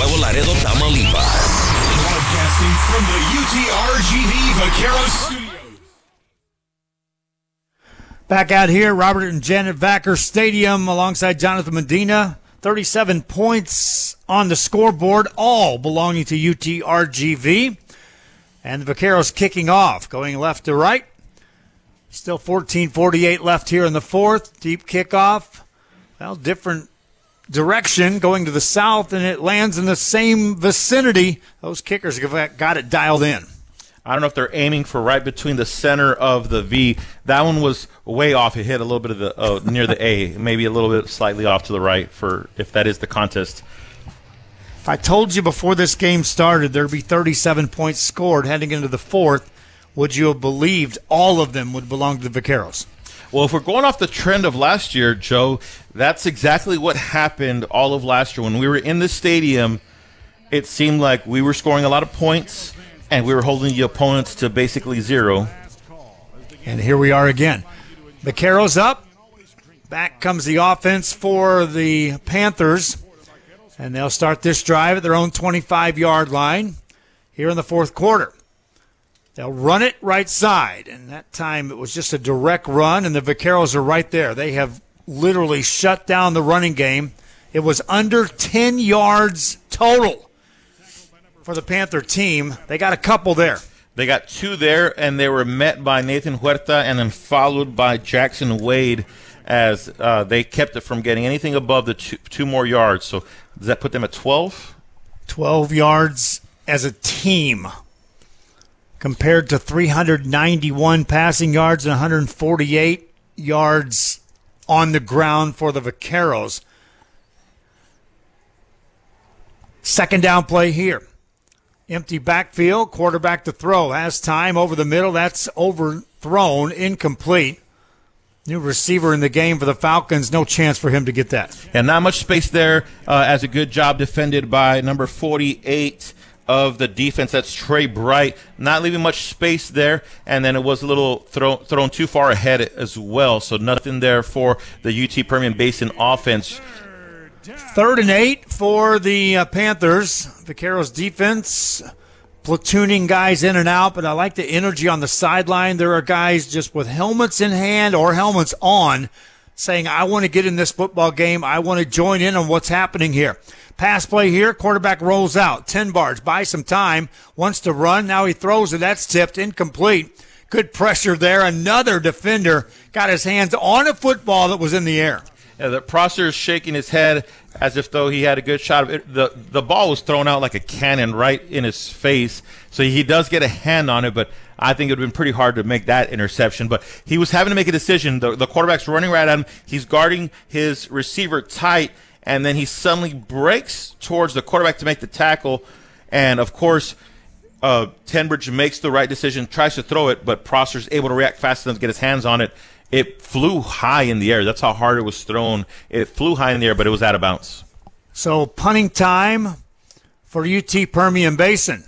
Nuevo Laredo, Tamaulipas. Broadcasting from the UTRGV Vaqueros Studios. Back out here, Robert and Janet Vacker Stadium alongside Jonathan Medina. 37 points on the scoreboard, all belonging to UTRGV. And the Vaqueros kicking off, going left to right. Still 14:48 left here in the fourth. Deep kickoff. Well, different direction going to the south, and it lands in the same vicinity. Those kickers have got it dialed in. I don't know if they're aiming for right between the center of the V. That one was way off. It hit a little bit of the near the A, maybe a little bit slightly off to the right for if that is the contest. If I told you before this game started there'd be 37 points scored heading into the fourth, would you have believed all of them would belong to the Vaqueros? Well, if we're going off the trend of last year, Joe, that's exactly what happened all of last year. When we were in the stadium, it seemed like we were scoring a lot of points, and we were holding the opponents to basically zero. And here we are again. Vaqueros up. Back comes the offense for the Panthers. And they'll start this drive at their own 25-yard line here in the fourth quarter. They'll run it right side. And that time it was just a direct run, and the Vaqueros are right there. They have literally shut down the running game. It was under 10 yards total for the Panther team. They got a couple there. They got two there, and they were met by Nathan Huerta and then followed by Jackson Wade as they kept it from getting anything above the two more yards. So does that put them at 12? 12 yards as a team compared to 391 passing yards and 148 yards on the ground for the Vaqueros. Second down play here. Empty backfield, quarterback to throw. Has time over the middle. That's overthrown, incomplete. New receiver in the game for the Falcons. No chance for him to get that. And not much space there as a good job defended by number 48 of the defense. That's Trey Bright. Not leaving much space there. And then it was a little thrown too far ahead as well. So nothing there for the UT Permian Basin offense. 3rd and 8 for the Panthers. Vaqueros defense platooning guys in and out, but I like the energy on the sideline. There are guys just with helmets in hand or helmets on saying, I want to get in this football game. I want to join in on what's happening here. Pass play here. Quarterback rolls out. 10 bars. Buys some time. Wants to run. Now he throws it. That's tipped. Incomplete. Good pressure there. Another defender got his hands on a football that was in the air. Yeah, the Prosser is shaking his head as if though he had a good shot. The ball was thrown out like a cannon right in his face, so he does get a hand on it, but I think it would have been pretty hard to make that interception. But he was having to make a decision. The quarterback's running right at him. He's guarding his receiver tight, and then he suddenly breaks towards the quarterback to make the tackle. And, of course, Tenbridge makes the right decision, tries to throw it, but Prosser's able to react fast enough to get his hands on it. It flew high in the air. That's how hard it was thrown. It flew high in the air, but it was out of bounds. So punting time for UT Permian Basin.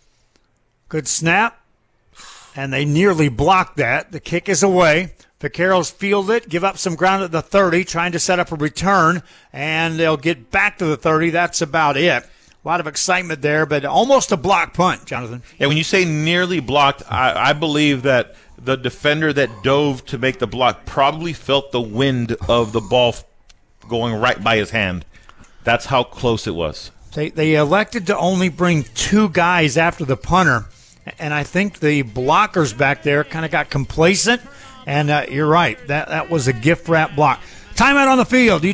Good snap, and they nearly blocked that. The kick is away. Vaqueros field it, give up some ground at the 30, trying to set up a return, and they'll get back to the 30. That's about it. A lot of excitement there, but almost a block punt, Jonathan. Yeah, when you say nearly blocked, I believe that the defender that dove to make the block probably felt the wind of the ball going right by his hand. That's how close it was. They elected to only bring two guys after the punter, and I think the blockers back there kind of got complacent, and you're right. That was a gift wrap block. Timeout on the field.